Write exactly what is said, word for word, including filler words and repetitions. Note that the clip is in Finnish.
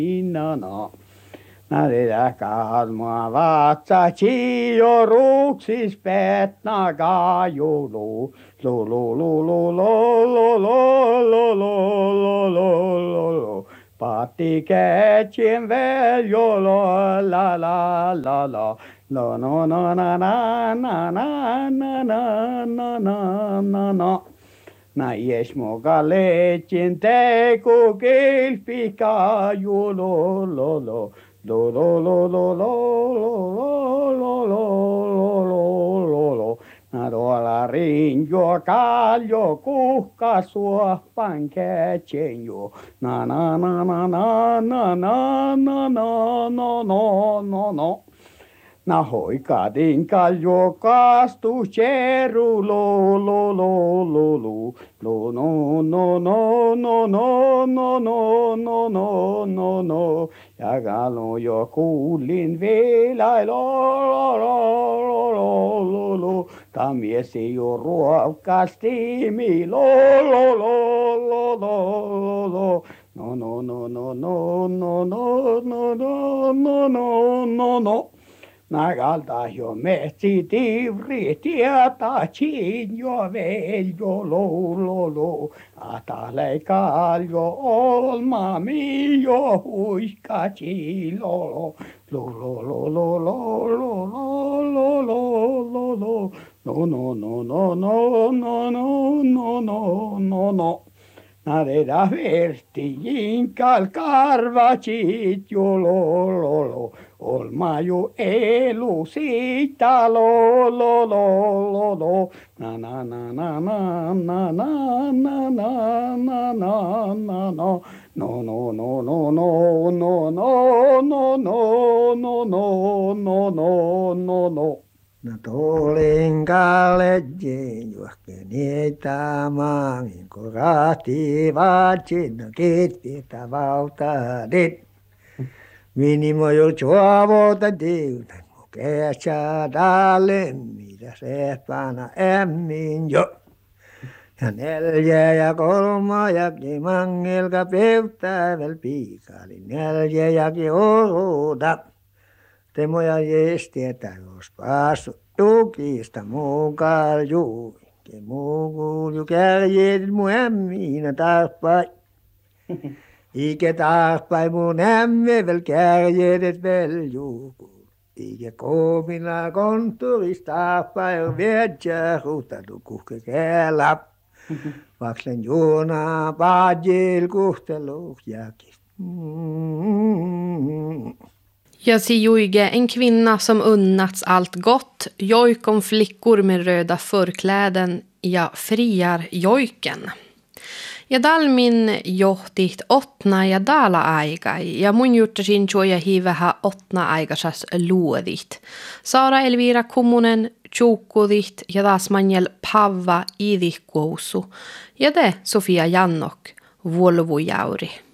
no. Närillä kalmaa vatsa chio ruksis petna kajulu. Lu lu lu lu lu lu lu lu lu lu lu lu. Patti kätjen veljo la la la la la. No no no na na na na na na na na na na. Na jes moga leetjen teko kilpi kajulu lo lo. Lo lo lo lo lo lo lo lo lo lo lo lo. Na tuolla rinjo kaljo kuhka suopan kätjenjo. Na na na na na na na na na no no no no. Na hoikadin kaljo kastu cheru lo lo lo lo lo. Lo no no no no no no no no no no no. Ja kalo jo kuulin vielä lo lo lo lo lo lo. Ta mies ei jo ruokasti mi lo lo lo lo lo lo. No no no no no no no no no no no no no. Nagalta jo metsi tivri tietä chin jo veljo lo lo lo. Ata leikal jo olma mi jo huiska chi lo lo. Lo lo lo lo lo lo lo lo lo lo lo. No no no no no no no no no no no. Nareda verti jinkal karvachit jo lo lo lo. Olma ju elu siitä lo lo lo lo lo. Na na na na na na na na na na na na no. No no no no no no no no no no no no no no no. No tuolin kalejin juokke niitä maangin, kun rahtivat sinne kiittitä valtadit. Minimo jo chuavota diuta, mo kesä dalle, mitä se pana emmin jo. Ja neljä ja kolma ja kimangilka peuttäväl piikali, neljä ja kiouda. Temoja jesti, että jos päässyt tukista mukaan juu. Ke muu kuulju kärjet mu ämmiinä tarppai. Ike tarppai mun ämme vel kärjet vel juu. Ike koomina konttorista tarppai vietsä ruhtadu kuhke käällä. Vakslen juona paadjil kuhtelu jäkist. Jag ser Joige, en kvinna som unnats allt gott. Jojkom flickor med röda förkläden. Ja, friar jojken. Ja dalmin johtit otna ja dala aikai. Ja mun juttasin joja hiivähä otna aikasas luodit. Saara Elvira Kummunen tjukkudit ja taas manjel pavva idihkuusu. Ja te Sofia Jannok, Volvo Jauri.